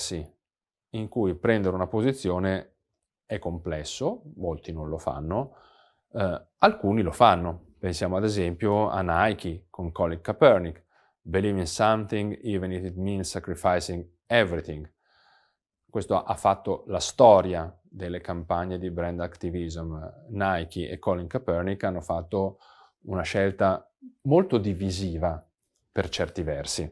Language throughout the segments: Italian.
versi in cui prendere una posizione è complesso, molti non lo fanno, alcuni lo fanno. Pensiamo ad esempio a Nike con Colin Kaepernick, believe in something even if it means sacrificing everything. Questo ha fatto la storia delle campagne di brand activism. Nike e Colin Kaepernick hanno fatto una scelta molto divisiva per certi versi.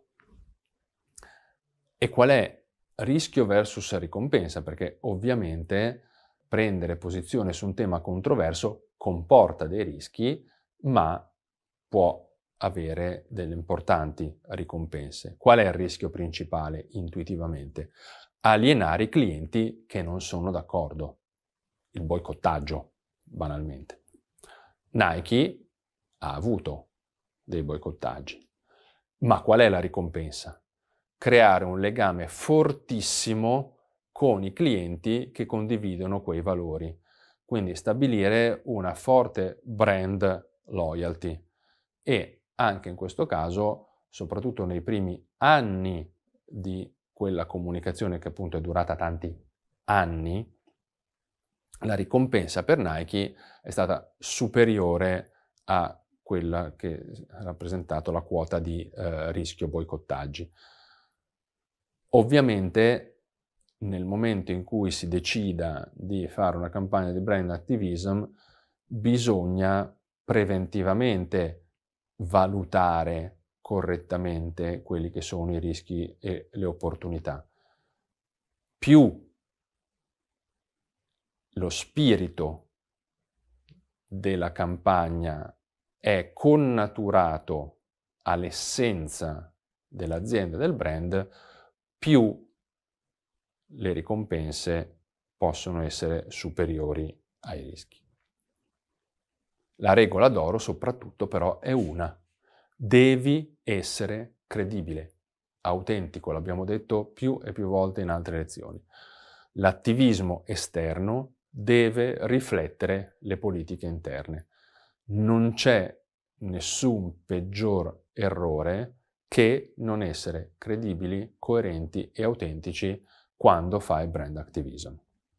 E qual è rischio versus ricompensa? Perché ovviamente prendere posizione su un tema controverso comporta dei rischi, ma può avere delle importanti ricompense. Qual è il rischio principale intuitivamente? Alienare i clienti che non sono d'accordo. Il boicottaggio, banalmente. Nike ha avuto dei boicottaggi, ma qual è la ricompensa? Creare un legame fortissimo con i clienti che condividono quei valori. Quindi stabilire una forte brand loyalty e anche in questo caso, soprattutto nei primi anni di quella comunicazione che appunto è durata tanti anni, la ricompensa per Nike è stata superiore a quella che ha rappresentato la quota di rischio boicottaggi. Ovviamente nel momento in cui si decida di fare una campagna di brand activism bisogna preventivamente valutare correttamente quelli che sono i rischi e le opportunità. Più lo spirito della campagna è connaturato all'essenza dell'azienda e del brand, più le ricompense possono essere superiori ai rischi. La regola d'oro soprattutto però è una: devi essere credibile, autentico, l'abbiamo detto più e più volte in altre lezioni. L'attivismo esterno deve riflettere le politiche interne. Non c'è nessun peggior errore che non essere credibili, coerenti e autentici quando fai brand activism.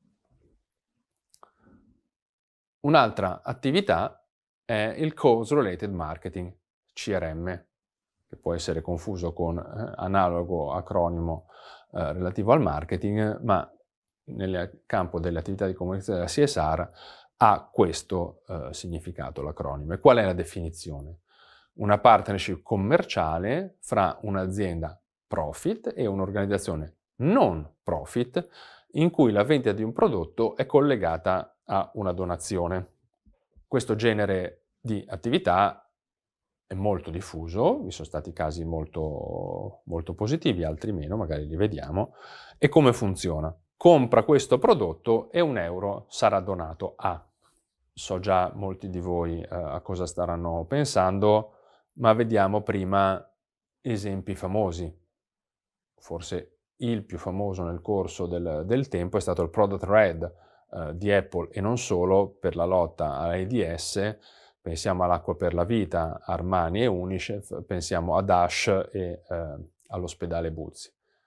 Un'altra attività è il Cause Related Marketing, CRM, che può essere confuso con analogo acronimo relativo al marketing, ma nel campo delle attività di comunicazione della CSR ha questo significato l'acronimo. E qual è la definizione? Una partnership commerciale fra un'azienda profit e un'organizzazione non profit in cui la vendita di un prodotto è collegata a una donazione. Questo genere di attività è molto diffuso, vi sono stati casi molto, molto positivi, altri meno, magari li vediamo. E come funziona? Compra questo prodotto e €1 sarà donato a. So già molti di voi a cosa staranno pensando, ma vediamo prima esempi famosi. Forse il più famoso nel corso del tempo è stato il Product Red di Apple e non solo per la lotta all'AIDS. Pensiamo all'Acqua per la Vita, Armani e Unicef, pensiamo a Dash e all'ospedale Buzzi.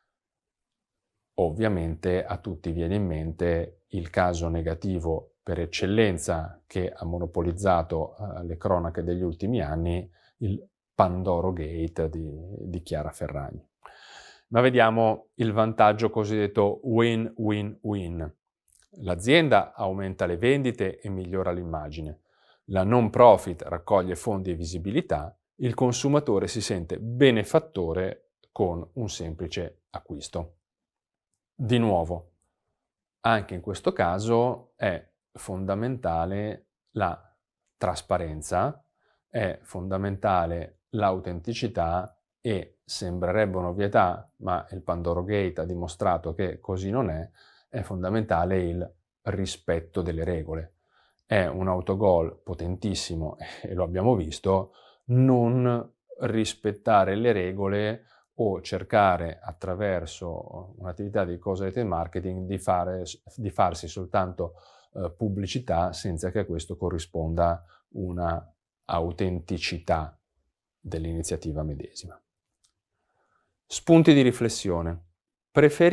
Ovviamente a tutti viene in mente il caso negativo per eccellenza che ha monopolizzato le cronache degli ultimi anni, il Pandoro Gate di Chiara Ferragni. Ma vediamo il vantaggio cosiddetto win-win-win. L'azienda aumenta le vendite e migliora l'immagine. La non profit raccoglie fondi e visibilità. Il consumatore si sente benefattore con un semplice acquisto. Di nuovo, anche in questo caso è fondamentale la trasparenza, è fondamentale l'autenticità e sembrerebbe un'ovvietà, ma il Pandoro Gate ha dimostrato che così non è fondamentale il rispetto delle regole. È un autogol potentissimo, e lo abbiamo visto, non rispettare le regole o cercare attraverso un'attività di cause-related marketing di farsi soltanto pubblicità senza che a questo corrisponda una autenticità dell'iniziativa medesima. Spunti di riflessione.